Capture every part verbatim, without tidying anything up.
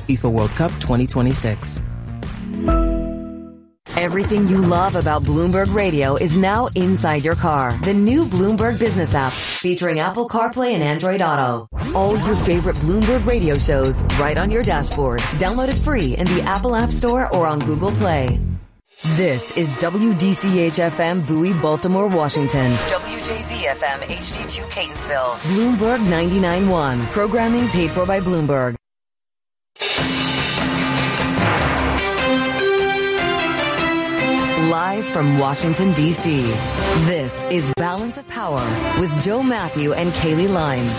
FIFA World Cup twenty twenty-six. Everything you love about Bloomberg Radio is now inside your car. The new Bloomberg Business app, featuring Apple CarPlay and Android Auto. All your favorite Bloomberg Radio shows right on your dashboard. Download it free in the Apple App Store or on Google Play. This is W D C H F M Bowie, Baltimore, Washington. W J Z F M H D two Catonsville. Bloomberg ninety-nine point one. Programming paid for by Bloomberg. Live from Washington, D C, this is Balance of Power with Joe Matthew and Kaylee Lines.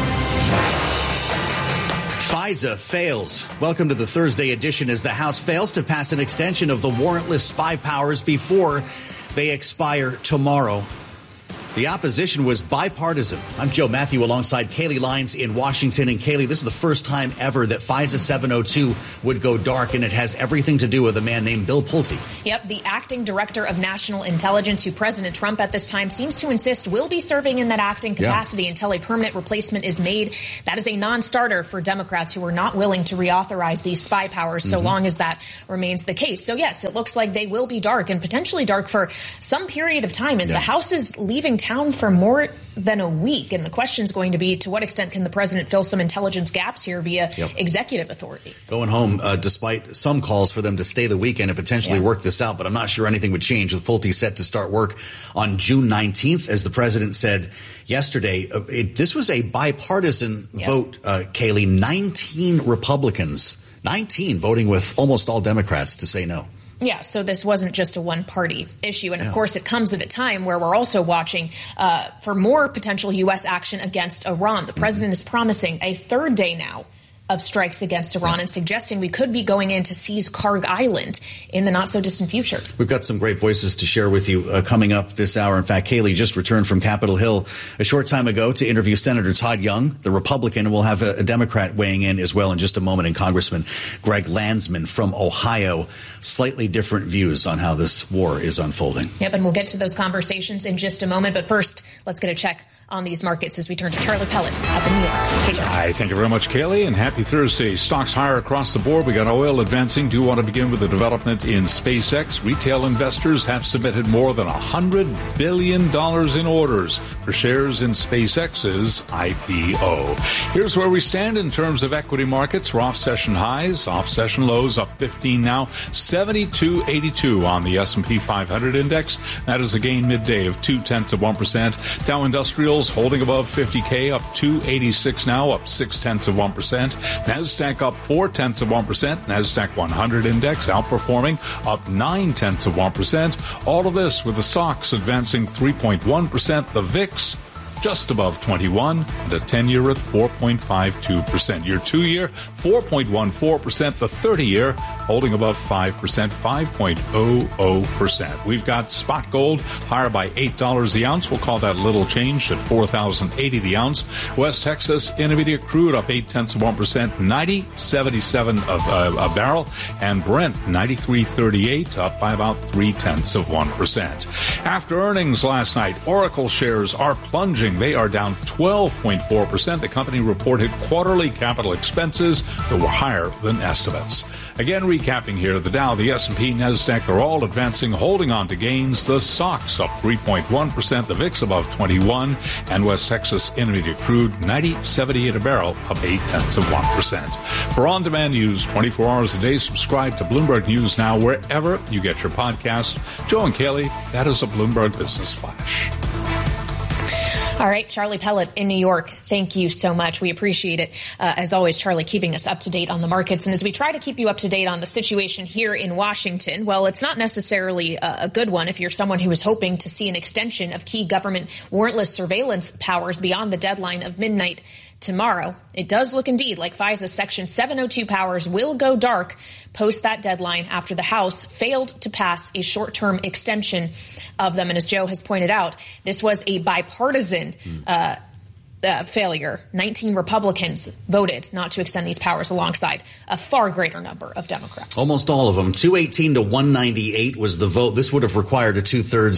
FISA fails. Welcome to the Thursday edition as the House fails to pass an extension of the warrantless spy powers before they expire tomorrow. The opposition was bipartisan. I'm Joe Matthew alongside Kaylee Lines in Washington. And Kaylee, this is the first time ever that FISA seven oh two would go dark, and it has everything to do with a man named Bill Pulte. Yep, the acting director of national intelligence, who President Trump at this time seems to insist will be serving in that acting capacity yeah. until a permanent replacement is made. That is a non-starter for Democrats who are not willing to reauthorize these spy powers so mm-hmm. long as that remains the case. So, yes, it looks like they will be dark, and potentially dark for some period of time as yeah. the House is leaving town for more than a week. And the question is going to be, to what extent can the president fill some intelligence gaps here via yep. executive authority? Going home, uh, despite some calls for them to stay the weekend and potentially yeah. work this out. But I'm not sure anything would change, with Pulte set to start work on June nineteenth, as the president said yesterday. Uh, it, this was a bipartisan yep. vote, uh, Kaylee. nineteen Republicans, nineteen voting with almost all Democrats to say no. Yeah, so this wasn't just a one-party issue. And, of yeah. course, it comes at a time where we're also watching uh, for more potential U S action against Iran. The president mm-hmm. is promising a third day now of strikes against Iran yeah. and suggesting we could be going in to seize Karg Island in the not-so-distant future. We've got some great voices to share with you uh, coming up this hour. In fact, Kaylee just returned from Capitol Hill a short time ago to interview Senator Todd Young, the Republican, and we'll have a, a Democrat weighing in as well in just a moment, and Congressman Greg Landsman from Ohio. Slightly different views on how this war is unfolding. Yep, and we'll get to those conversations in just a moment. But first, let's get a check on these markets as we turn to Charlie Pellet up in New York. Hey, Charlie. Hi, thank you very much, Kaylee, and happy Thursday. Stocks higher across the board. We got oil advancing. Do want to begin with the development in SpaceX. Retail investors have submitted more than one hundred billion dollars in orders for shares in SpaceX's I P O. Here's where we stand in terms of equity markets. We're off session highs, off session lows, up fifteen now. seventy-two eighty-two on the S and P five hundred index. That is a gain midday of two tenths of one percent. Dow Industrials holding above fifty K, up two eighty-six now, up six tenths of one percent. NASDAQ up four tenths of one percent. NASDAQ one hundred index outperforming, up nine tenths of one percent. All of this with the S O X advancing three point one percent. The V I X just above twenty-one, the ten-year at four point five two percent. Your two-year, four point one four percent. The thirty-year holding above five percent, five point zero zero percent. We've got spot gold higher by eight dollars the ounce. We'll call that little change at four thousand eighty the ounce. West Texas Intermediate crude up eight tenths of one percent, ninety seventy-seven of, uh, a barrel. And Brent ninety-three thirty-eight, up by about three tenths of one percent. After earnings last night, Oracle shares are plunging. They are down twelve point four percent. The company reported quarterly capital expenses that were higher than estimates. Again, recapping here, the Dow, the S and P, NASDAQ are all advancing, holding on to gains. The S O X up three point one percent, the V I X above twenty-one, and West Texas Intermediate crude ninety seventy-eight a barrel, up eight tenths of one percent. For on-demand news twenty-four hours a day, subscribe to Bloomberg News Now wherever you get your podcasts. Joe and Kaylee, that is a Bloomberg Business Flash. All right, Charlie Pellet in New York, thank you so much. We appreciate it. Uh, as always, Charlie, keeping us up to date on the markets. And as we try to keep you up to date on the situation here in Washington, well, it's not necessarily a, a good one if you're someone who is hoping to see an extension of key government warrantless surveillance powers beyond the deadline of midnight tomorrow. It does look indeed like FISA's Section seven oh two powers will go dark post that deadline after the House failed to pass a short-term extension of them. And as Joe has pointed out, this was a bipartisan uh, uh, failure. nineteen Republicans voted not to extend these powers alongside a far greater number of Democrats. Almost all of them. two eighteen to one ninety-eight was the vote. This would have required a two-thirds Yep.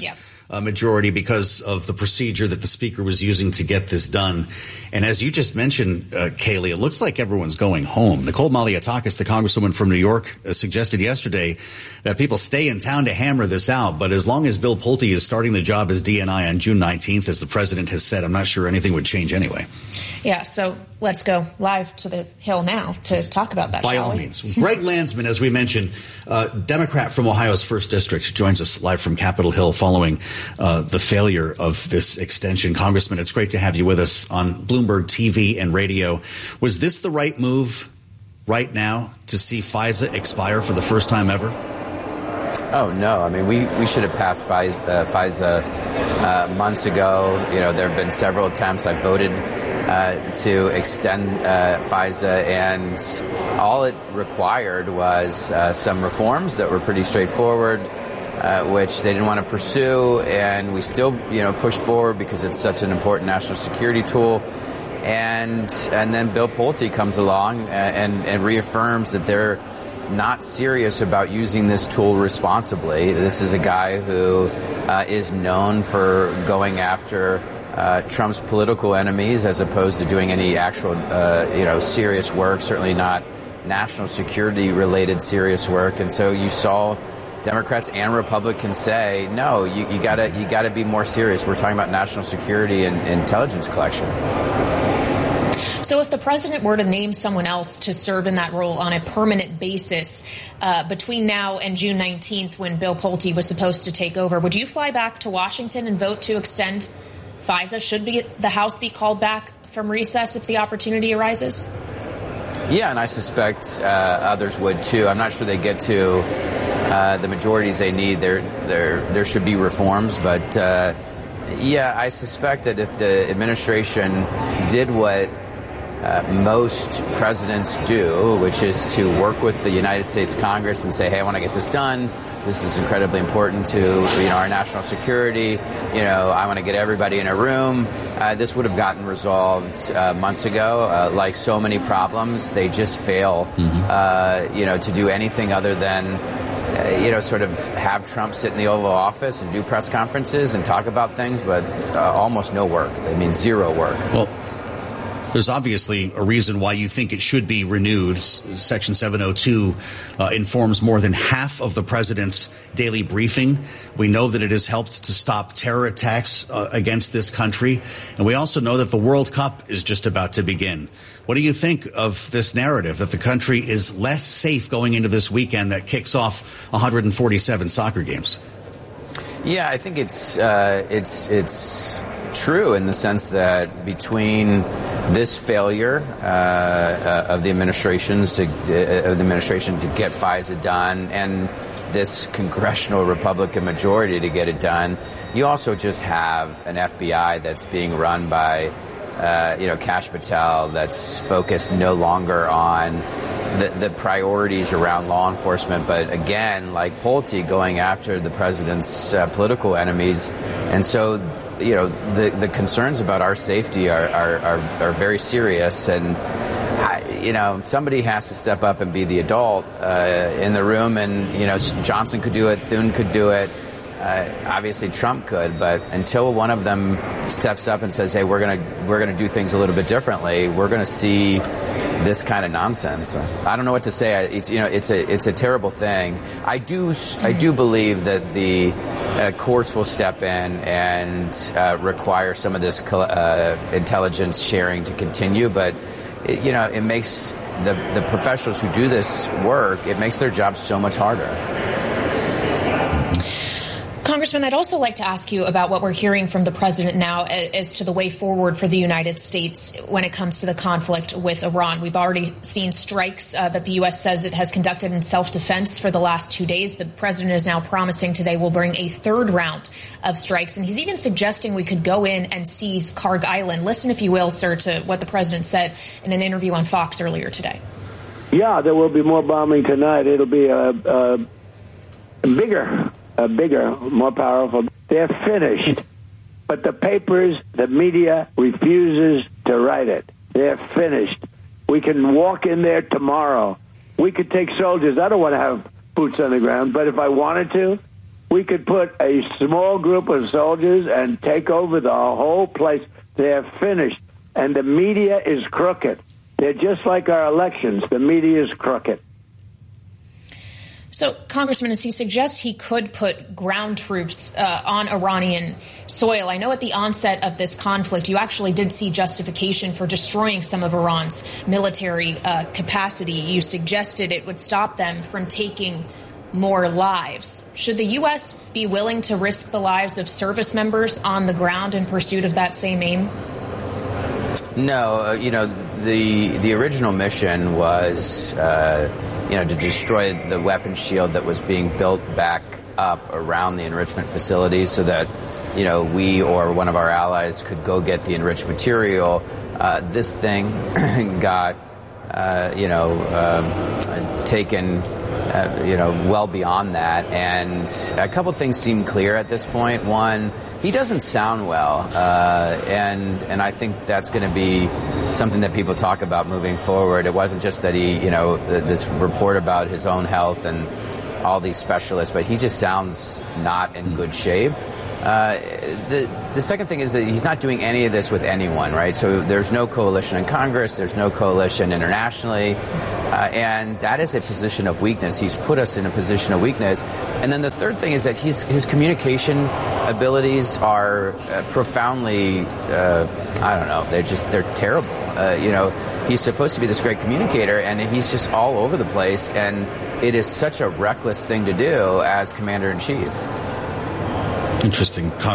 uh, majority because of the procedure that the speaker was using to get this done. And as you just mentioned, uh, Kayleigh, it looks like everyone's going home. Nicole Malliotakis, the congresswoman from New York, uh, suggested yesterday that people stay in town to hammer this out. But as long as Bill Pulte is starting the job as D N I on June nineteenth, as the president has said, I'm not sure anything would change anyway. Yeah, so let's go live to the Hill now to talk about that, By all we? means. Greg Landsman, as we mentioned, uh, Democrat from Ohio's first District, joins us live from Capitol Hill following uh, the failure of this extension. Congressman, it's great to have you with us on Bloomberg T V and radio. Was this the right move right now to see FISA expire for the first time ever? Oh, no. I mean, we, we should have passed FISA, uh, FISA uh, months ago. You know, there have been several attempts. I voted uh, to extend uh, FISA, and all it required was uh, some reforms that were pretty straightforward, uh, which they didn't want to pursue. And we still, you know, pushed forward because it's such an important national security tool. And and then Bill Pulte comes along and, and, and reaffirms that they're not serious about using this tool responsibly. This is a guy who uh, is known for going after uh, Trump's political enemies as opposed to doing any actual, uh, you know, serious work, certainly not national security related serious work. And so you saw Democrats and Republicans say, no, you, you gotta you gotta be more serious. We're talking about national security and intelligence collection. So if the president were to name someone else to serve in that role on a permanent basis uh, between now and June nineteenth, when Bill Pulte was supposed to take over, would you fly back to Washington and vote to extend FISA? Should be, the House be called back from recess if the opportunity arises? Yeah, and I suspect uh, others would, too. I'm not sure they get to uh, the majorities they need. There, there, there should be reforms, but uh, yeah, I suspect that if the administration did what Uh, most presidents do, which is to work with the United States Congress and say, hey, I want to get this done. This is incredibly important to, you know, our national security. You know, I want to get everybody in a room. Uh, this would have gotten resolved uh, months ago. Uh, like so many problems, they just fail, mm-hmm. uh, you know, to do anything other than, uh, you know, sort of have Trump sit in the Oval Office and do press conferences and talk about things, but uh, almost no work. I mean, zero work. Well, there's obviously a reason why you think it should be renewed. Section seven oh two uh, informs more than half of the president's daily briefing. We know that it has helped to stop terror attacks uh, against this country. And we also know that the World Cup is just about to begin. What do you think of this narrative that the country is less safe going into this weekend that kicks off one hundred forty-seven soccer games? Yeah, I think it's uh, it's it's true in the sense that between this failure uh, uh, of the administrations to uh, of the administration to get FISA done and this congressional Republican majority to get it done, you also just have an F B I that's being run by uh, you know Kash Patel, that's focused no longer on the, the priorities around law enforcement, but again, like Pulte, going after the president's uh, political enemies. And so, you know, the, the concerns about our safety are, are, are, are very serious. And, I, you know, somebody has to step up and be the adult uh, in the room. And, you know, Johnson could do it. Thune could do it. Uh, obviously, Trump could. But until one of them steps up and says, hey, we're going to we're going to do things a little bit differently, we're going to see this kind of nonsense. I don't know what to say. It's, you know, it's a it's a terrible thing. I do I do believe that the uh, courts will step in and uh, require some of this uh, intelligence sharing to continue. But it, you know, it makes the the professionals who do this work, it makes their job so much harder. Congressman, I'd also like to ask you about what we're hearing from the president now as to the way forward for the United States when it comes to the conflict with Iran. We've already seen strikes uh, that the U S says it has conducted in self-defense for the last two days. The president is now promising today we'll bring a third round of strikes. And he's even suggesting we could go in and seize Karg Island. Listen, if you will, sir, to what the president said in an interview on Fox earlier today. Yeah, there will be more bombing tonight. It'll be a, a, a bigger Uh, bigger, more powerful. They're finished. But the papers, the media refuses to write it. They're finished. We can walk in there tomorrow. We could take soldiers. I don't want to have boots on the ground, but if I wanted to, we could put a small group of soldiers and take over the whole place. They're finished. And the media is crooked. They're just like our elections. The media is crooked. So, Congressman, as he suggests he could put ground troops uh, on Iranian soil, I know at the onset of this conflict, you actually did see justification for destroying some of Iran's military uh, capacity. You suggested it would stop them from taking more lives. Should the U S be willing to risk the lives of service members on the ground in pursuit of that same aim? No, uh, you know, the the original mission was, uh, you know, to destroy the weapons shield that was being built back up around the enrichment facilities so that, you know, we or one of our allies could go get the enriched material. Uh, this thing got, uh, you know, um, taken, uh, you know, well beyond that. And a couple things seem clear at this point. One, he doesn't sound well, uh, and and I think that's going to be something that people talk about moving forward. It wasn't just that he, you know, this report about his own health and all these specialists, but he just sounds not in good shape. Uh, the the second thing is that he's not doing any of this with anyone, right? So there's no coalition in Congress, there's no coalition internationally, uh, and that is a position of weakness. He's put us in a position of weakness. And then the third thing is that he's, his communication abilities are uh, profoundly, uh, I don't know, they're just, they're terrible. Uh, you know, he's supposed to be this great communicator, and he's just all over the place, and it is such a reckless thing to do as commander-in-chief. Interesting.